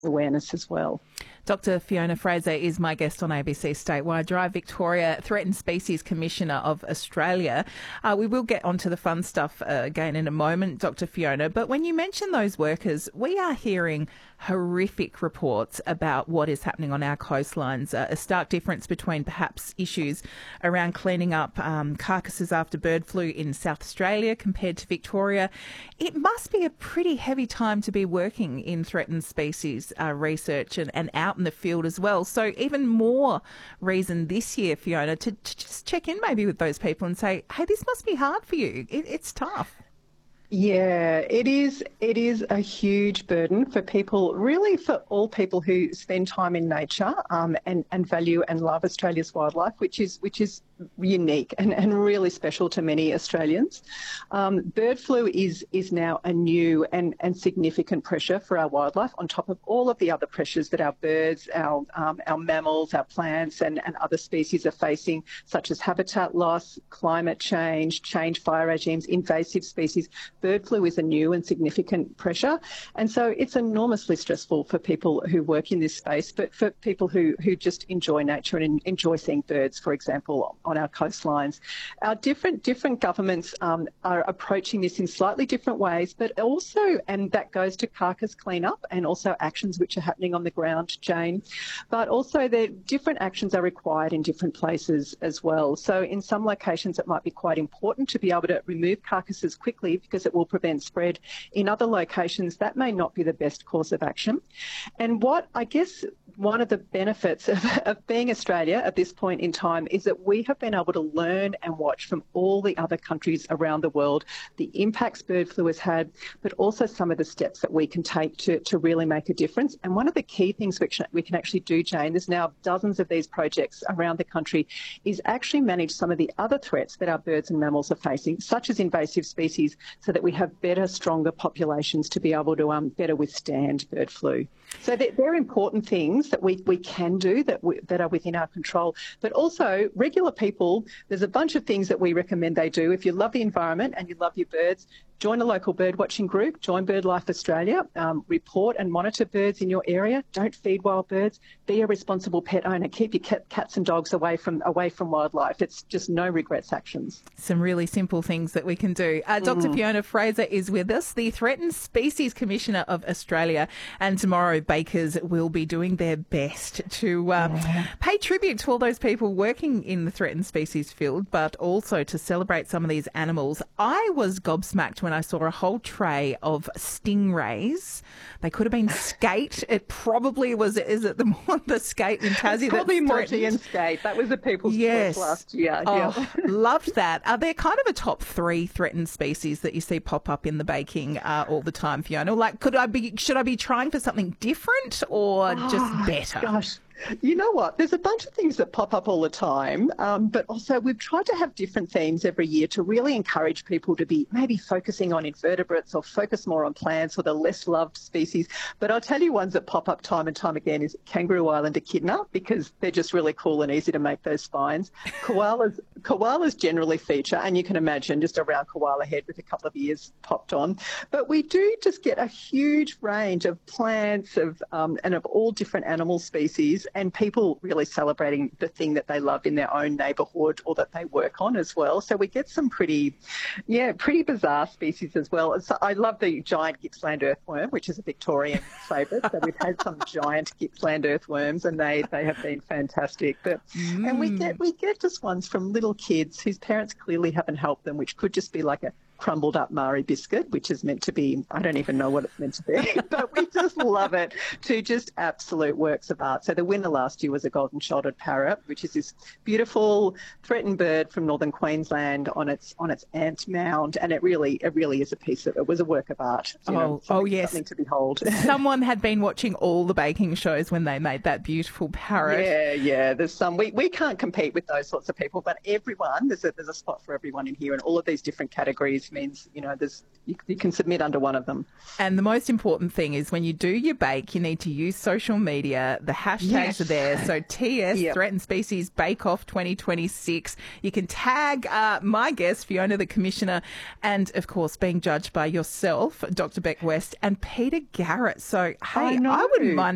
awareness as well. Dr. Fiona Fraser is my guest on ABC Statewide Drive. Victoria, Threatened Species Commissioner of Australia. We will get onto the fun stuff again in a moment, Dr. Fiona, but when you mention those workers, we are hearing horrific reports about what is happening on our coastlines, a stark difference between perhaps issues around cleaning up carcasses after bird flu in South Australia compared to Victoria. It must be a pretty heavy time to be working in threatened species research and out in the field as well. So even more reason this year, Fiona, to just check in maybe with those people and say, hey, this must be hard for you. It's tough. Yeah, it is. It is a huge burden for people, really for all people who spend time in nature and value and love Australia's wildlife, which is unique and really special to many Australians. Bird flu is now a new and significant pressure for our wildlife, on top of all of the other pressures that our birds, our mammals, our plants and other species are facing, such as habitat loss, climate change, changed fire regimes, invasive species. Bird flu is a new and significant pressure, and so it's enormously stressful for people who work in this space, but for people who just enjoy nature and enjoy seeing birds, for example, on our coastlines. Our different governments are approaching this in slightly different ways, but also, and that goes to carcass cleanup and also actions which are happening on the ground, Jane, but also the different actions are required in different places as well. So in some locations it might be quite important to be able to remove carcasses quickly because it will prevent spread. In other locations that may not be the best course of action. And what I guess one of the benefits of being Australia at this point in time is that we have been able to learn and watch from all the other countries around the world the impacts bird flu has had, but also some of the steps that we can take to really make a difference. And one of the key things which we can actually do, Jane, there's now dozens of these projects around the country, is actually manage some of the other threats that our birds and mammals are facing, such as invasive species, so that we have better, stronger populations to be able to better withstand bird flu. So they're important things that we can do that are within our control. But also, regular people, there's a bunch of things that we recommend they do. If you love the environment and you love your birds, join a local bird watching group, join BirdLife Australia, report and monitor birds in your area, don't feed wild birds, be a responsible pet owner, keep your cats and dogs away from wildlife. It's just no regrets actions. Some really simple things that we can do. Dr. Fiona Fraser is with us, the Threatened Species Commissioner of Australia, and tomorrow bakers will be doing their best to pay tribute to all those people working in the threatened species field, but also to celebrate some of these animals. I was gobsmacked when I saw a whole tray of stingrays. They could have been skate. It probably was. Is it the skate in Tassie? Probably Monty and skate. That was the people's choice last year. Oh, loved that. Are there kind of a top 3 threatened species that you see pop up in the baking all the time, Fiona? Like, should I be trying for something different or just better? Gosh. You know what? There's a bunch of things that pop up all the time, but also we've tried to have different themes every year to really encourage people to be maybe focusing on invertebrates or focus more on plants or the less loved species. But I'll tell you ones that pop up time and time again is kangaroo island echidna, because they're just really cool and easy to make those spines. Koalas generally feature, and you can imagine just a round koala head with a couple of ears popped on. But we do just get a huge range of plants and of all different animal species, and people really celebrating the thing that they love in their own neighbourhood or that they work on as well. So we get some pretty bizarre species as well. So I love the giant Gippsland earthworm, which is a Victorian favourite. So we've had some giant Gippsland earthworms, and they have been fantastic. But and we get just ones from little kids whose parents clearly haven't helped them, which could just be like a crumbled up Marie biscuit, which is meant to be, I don't even know what it's meant to be, but we just love it, to just absolute works of art. So the winner last year was a golden-shouldered parrot, which is this beautiful threatened bird from northern Queensland on its ant mound, and it really is a piece of, it was a work of art. Yes. Something to behold. Someone had been watching all the baking shows when they made that beautiful parrot. Yeah. There's some, we can't compete with those sorts of people, but everyone, there's a spot for everyone in here, and all of these different categories means, you can submit under one of them. And the most important thing is when you do your bake, you need to use social media. The hashtags are there. So TS, Threatened Species Bake Off 2026. You can tag my guest, Fiona, the Commissioner, and, of course, being judged by yourself, Dr. Beck West, and Peter Garrett. So, hey, I wouldn't mind